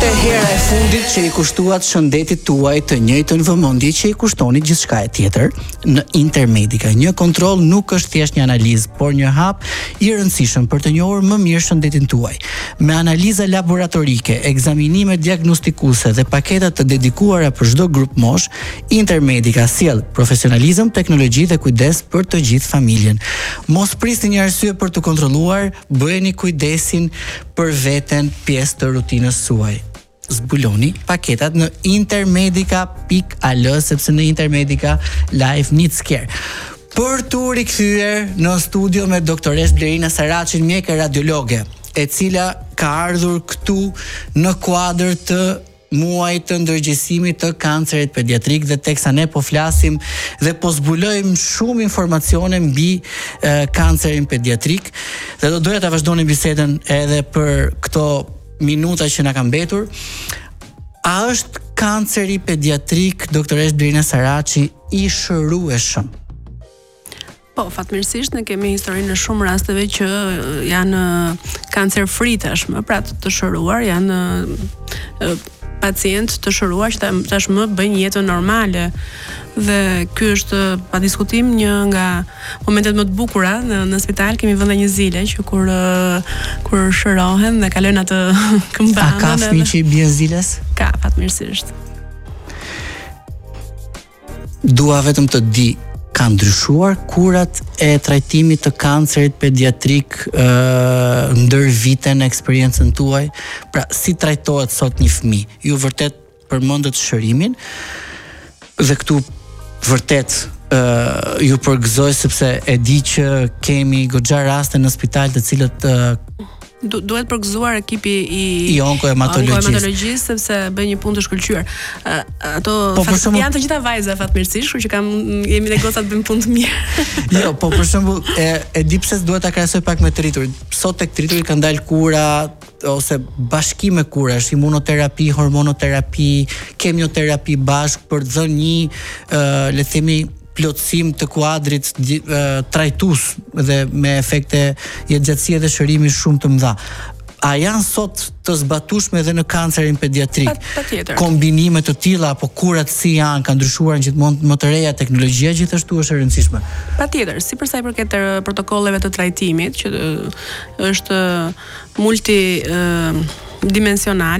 hera e fundit që i kushtuat shëndetit tuaj të njëjtën vëmendje që i kushtoni gjithçka e tjetër në Intermedica. Një kontroll nuk është thjesht një analizë, por një hap i rëndësishëm për të njohur më mirë shëndetin tuaj. Me analiza laboratorike, ekzaminime diagnostikuese dhe paketa të dedikuara për çdo grup mosh, Intermedica sjell profesionalizëm, teknologji dhe kujdes për të gjithë familjen. Mos prisni një arsye për të kontrolluar, bëheni kujdesin për veten pjesë të rutinës suaj. Zbuloni paketat në intermedica.al sepse në Intermedica life needs care. Për të rikthyer në studio me doktoresh Blerina Saraçin, mjeke radiologe, e cila ka ardhur këtu në kuadër të muajit të ndërgjegjësimit të kancerit pediatrik dhe teksa ne po flasim dhe po zbulojmë shumë informacione mbi kancerin pediatrik dhe do doja ta vazhdoni bisedën edhe për këto minuta që na kanë mbetur. A është kanceri pediatrik, doktoresh Blerina Saraçi, i shërueshëm? Po, fatmirësisht ne kemi historinë në shumë rasteve që janë kancer free tashmë, pra të shëruar, janë pacient të shëruar që tashmë bëjnë jetën normale. Dhe ky është pa diskutim një nga momentet më të bukura në spital. Kemi vënë një zile që kur shërohen dhe kalojnë atë këmbanën. A ka fëmijë që i bien ziles? Ka, fatmirësisht. Dua vetëm të di, ka ndryshuar kurat e trajtimit të kancerit pediatrik ndër vite në eksperiencën tuaj? Pra, si trajtohet sot një fëmijë? Ju vërtet përmendët shërimin dhe këtu vërtet ju përgëzoj sepse e di që kemi goxha raste në spital të cilët duhet përgëzuar ekipi i onkohematologjisë sepse bën një punë të shkëlqyer. Ato janë të gjitha vajza fatmirësisht, kështu që jemi ne gocat bëjmë punë të mirë. Jo, po për shembull e di pse duhet ta krahasoj pak me të rriturit. Sot tek të rriturit kanë dalë kura ose bashkime kurash, imunoterapi, hormonoterapi, kemioterapi bashk për të dhënë një le të themi plotësim të kuadrit trajtues dhe me efekte jetëgjatësie dhe shërimi shumë të mëdha. A janë sot të zbatueshme edhe në kancerin pediatrik? Patjetër. Kombinime të tilla apo kurat si janë, kanë ndryshuar gjithmonë më të reja, teknologjia gjithashtu është e rëndësishme. Patjetër, si për sa i përket protokolleve të trajtimit, që është multi dimensional,